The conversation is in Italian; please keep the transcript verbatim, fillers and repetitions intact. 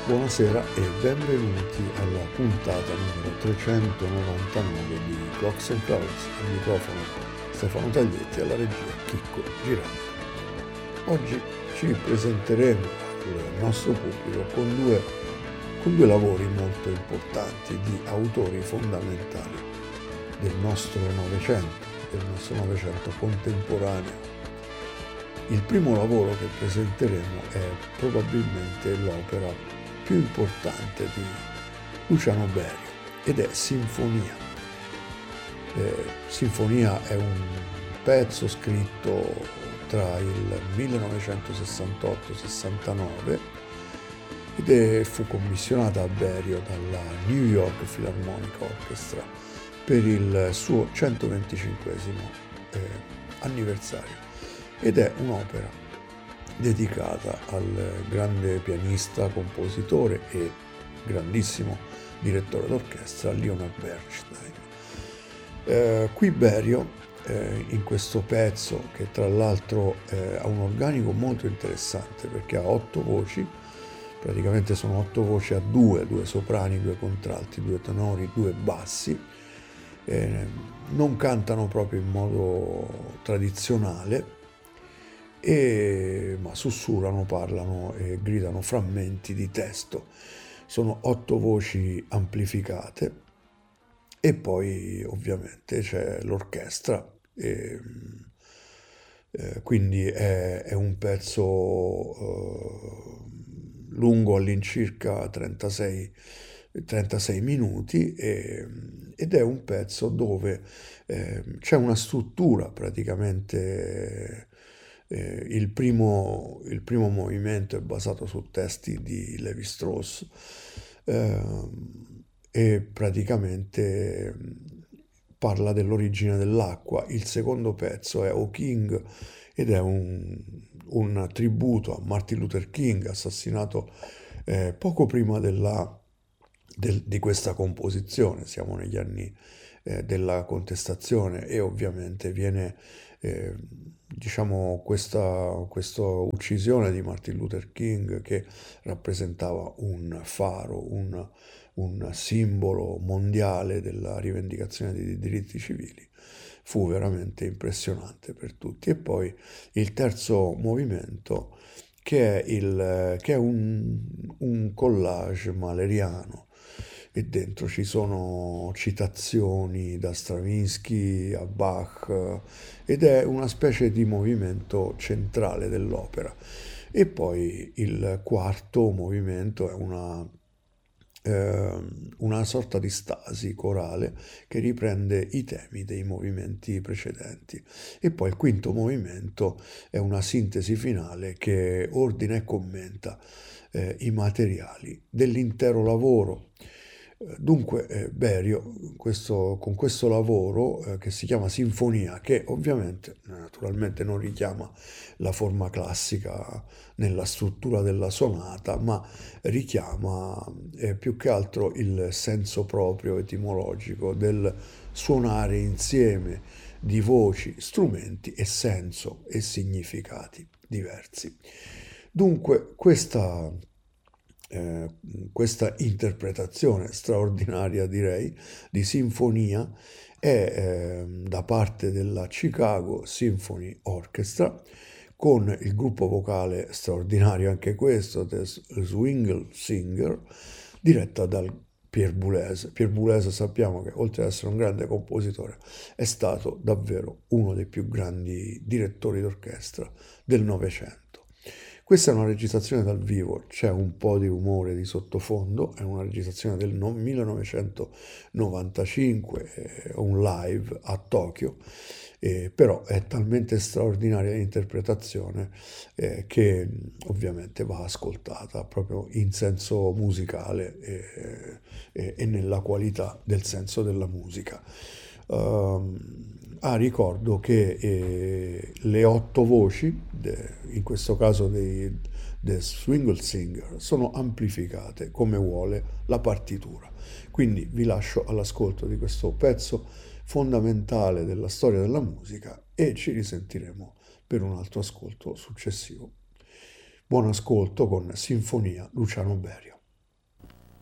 Buonasera e benvenuti alla puntata numero trecentonovantanove di Clocks and Clouds. Al microfono Stefano Taglietti, alla regia Chicco Girante. Oggi ci presenteremo al nostro pubblico con due, con due lavori molto importanti di autori fondamentali del nostro Novecento, del nostro Novecento contemporaneo. Il primo lavoro che presenteremo è probabilmente l'opera più importante di Luciano Berio ed è Sinfonia. Eh, Sinfonia è un pezzo scritto tra il millenovecentosessantotto sessantanove ed è, fu commissionata a Berio dalla New York Philharmonic Orchestra per il suo centoventicinquesimo eh, anniversario ed è un'opera dedicata al grande pianista, compositore e grandissimo direttore d'orchestra Leonard Bernstein. Eh, qui Berio, eh, in questo pezzo, che tra l'altro eh, ha un organico molto interessante perché ha otto voci, praticamente sono otto voci a due, due soprani, due contralti, due tenori, due bassi, eh, non cantano proprio in modo tradizionale, E, ma sussurrano, parlano e gridano frammenti di testo. Sono otto voci amplificate e poi ovviamente c'è l'orchestra e, eh, quindi è, è un pezzo eh, lungo all'incirca trentasei, trentasei minuti e, ed è un pezzo dove eh, c'è una struttura praticamente. Eh, il, primo, il primo movimento è basato su testi di Lévi-Strauss eh, e praticamente parla dell'origine dell'acqua. Il secondo pezzo è O King ed è un, un tributo a Martin Luther King, assassinato eh, poco prima della, del, di questa composizione. Siamo negli anni eh, della contestazione e ovviamente viene Eh, diciamo questa, questa uccisione di Martin Luther King, che rappresentava un faro, un, un simbolo mondiale della rivendicazione dei diritti civili, fu veramente impressionante per tutti. E poi il terzo movimento, che è, il, che è un, un collage mahleriano, e dentro ci sono citazioni da Stravinsky a Bach ed è una specie di movimento centrale dell'opera. E poi il quarto movimento è una, eh, una sorta di stasi corale che riprende i temi dei movimenti precedenti. E poi il quinto movimento è una sintesi finale che ordina e commenta eh, i materiali dell'intero lavoro. Dunque eh, Berio questo, con questo lavoro eh, che si chiama Sinfonia, che ovviamente naturalmente non richiama la forma classica nella struttura della sonata, ma richiama eh, più che altro il senso proprio etimologico del suonare insieme di voci, strumenti e senso e significati diversi. Dunque questa Eh, questa interpretazione straordinaria, direi, di Sinfonia è eh, da parte della Chicago Symphony Orchestra, con il gruppo vocale straordinario anche questo, The Swingle Singer, diretta dal Pierre Boulez. Pierre Boulez sappiamo che oltre ad essere un grande compositore è stato davvero uno dei più grandi direttori d'orchestra del Novecento. Questa è una registrazione dal vivo, c'è un po' di rumore di sottofondo, è una registrazione del millenovecentonovantacinque, è un live a Tokyo, eh, però è talmente straordinaria l'interpretazione eh, che ovviamente va ascoltata proprio in senso musicale eh, eh, e nella qualità del senso della musica. Um, Ah, ricordo che eh, le otto voci, de, in questo caso dei, del Swingle Singer, sono amplificate come vuole la partitura. Quindi vi lascio all'ascolto di questo pezzo fondamentale della storia della musica e ci risentiremo per un altro ascolto successivo. Buon ascolto con Sinfonia, Luciano Berio.